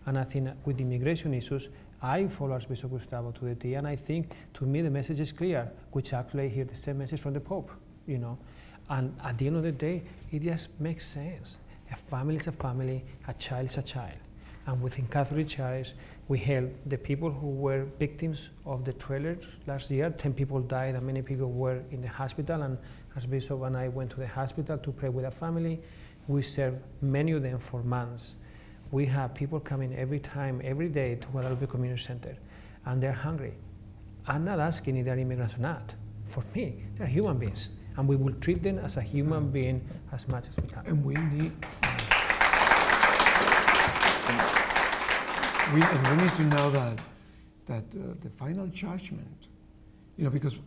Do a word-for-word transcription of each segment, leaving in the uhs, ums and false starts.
And I think with immigration issues, I follow Archbishop Gustavo to the T, and I think, to me, the message is clear, which actually I hear the same message from the Pope, you know. And at the end of the day, it just makes sense. A family is a family, a child is a child. And within Catholic Church, we help the people who were victims of the trailers last year. Ten people died and many people were in the hospital, and Archbishop and I went to the hospital to pray with a family. We served many of them for months. We have people coming every time, every day to Guadalupe Community Center, and they're hungry. I'm not asking if they're immigrants or not. For me, they're human beings, and we will treat them as a human being as much as we can. And we need, we, and we need to know that that uh, the final judgment, you know, because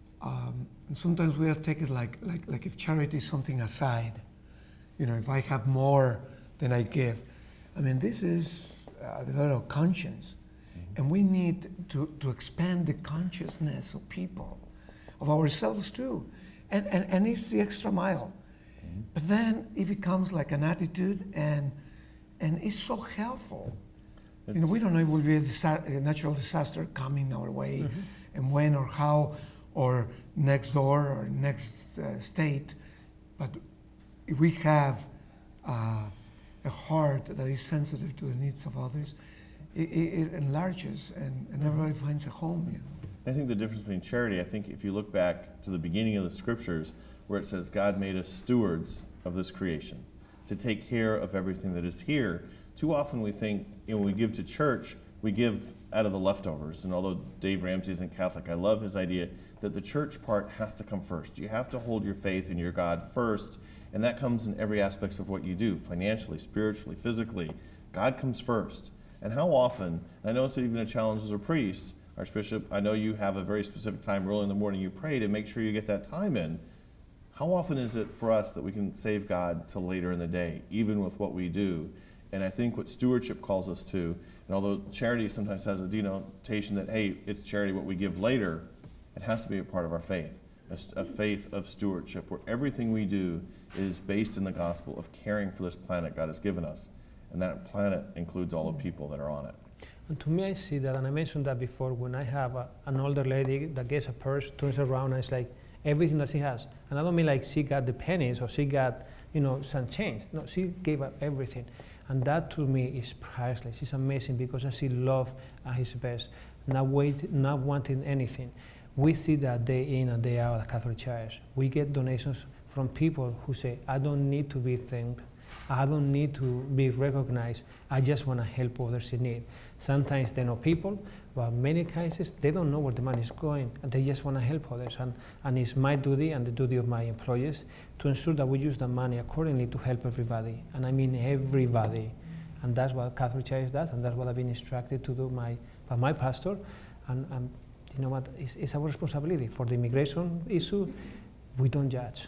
um, sometimes we are taken like like like if charity is something aside, you know, if I have more than I give. I mean, this is uh, the matter of conscience, mm-hmm. and we need to, to expand the consciousness of people, of ourselves too, and and, and it's the extra mile. Mm-hmm. But then it becomes like an attitude, and and it's so helpful. It's you know, we don't know if it will be a, disa- a natural disaster coming our way, mm-hmm. and when or how, or next door or next uh, state, but if we have uh, a heart that is sensitive to the needs of others, it, it, it enlarges, and, and everybody finds a home. You know? I think the difference between charity, I think if you look back to the beginning of the scriptures where it says God made us stewards of this creation to take care of everything that is here, too often we think, you know, when we give to church, we give out of the leftovers. And although Dave Ramsey isn't Catholic, I love his idea that the church part has to come first. You have to hold your faith in your God first, and that comes in every aspect of what you do, financially, spiritually, physically. God comes first. And how often, and I know it's even a challenge as a priest, Archbishop, I know you have a very specific time early in the morning you pray to make sure you get that time in. How often is it for us that we can save God till later in the day, even with what we do? And I think what stewardship calls us to, and although charity sometimes has a denotation that, hey, it's charity what we give later, it has to be a part of our faith, a, a faith of stewardship, where everything we do is based in the gospel of caring for this planet God has given us. And that planet includes all the people that are on it. And to me, I see that, and I mentioned that before, when I have a, an older lady that gets a purse, turns around, and it's like everything that she has. And I don't mean like she got the pennies or she got, you know, some change. No, she gave up everything. And that to me is priceless. It's amazing because I see love at his best, not, wait, not wanting anything. We see that day in and day out at Catholic Church. We get donations from people who say, I don't need to be thanked. I don't need to be recognized. I just want to help others in need. Sometimes they know people, but in many cases they don't know where the money is going, and they just want to help others. And, and it's my duty and the duty of my employees to ensure that we use the money accordingly to help everybody. And I mean everybody. And that's what Catholic Church does, and that's what I've been instructed to do my, by my pastor. And, and you know what, it's, it's our responsibility. For the immigration issue, we don't judge,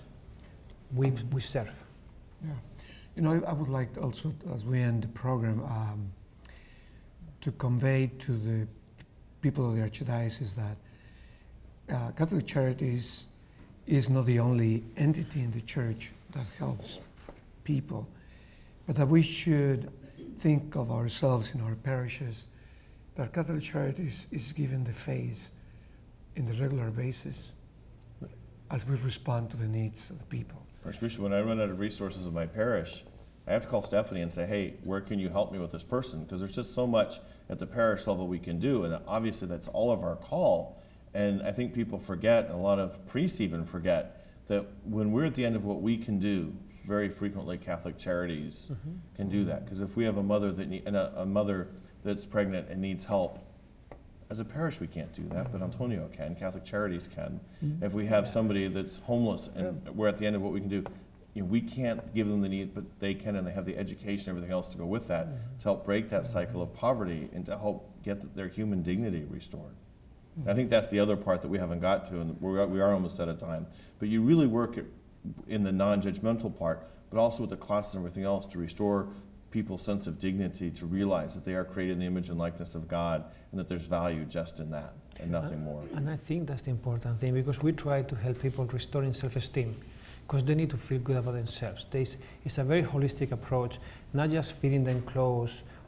we, we serve. Yeah. You know, I would like also, as we end the program, um, to convey to the people of the Archdiocese that uh, Catholic Charities is not the only entity in the Church that helps people, but that we should think of ourselves in our parishes, that Catholic Charities is given the face in the regular basis as we respond to the needs of the people. Archbishop, when I run out of resources in my parish, I have to call Stephanie and say, hey, where can you help me with this person? Because there's just so much at the parish level we can do, and obviously that's all of our call. And I think people forget, and a lot of priests even forget, that when we're at the end of what we can do, very frequently Catholic Charities mm-hmm. can do that. Because if we have a mother that need, and a, a mother that's pregnant and needs help, as a parish we can't do that, but Antonio can, Catholic Charities can. Mm-hmm. If we have somebody that's homeless and yeah. we're at the end of what we can do, you know, we can't give them the need, but they can, and they have the education and everything else to go with that mm-hmm. to help break that cycle of poverty and to help get their human dignity restored. Mm-hmm. I think that's the other part that we haven't got to, and we're, we are almost out of time. But you really work at, in the non-judgmental part, but also with the classes and everything else to restore people's sense of dignity, to realize that they are created in the image and likeness of God, and that there's value just in that and nothing and, more. And I think that's the important thing, because we try to help people restoring self-esteem, because they need to feel good about themselves. There's, it's a very holistic approach, not just feeding them clothes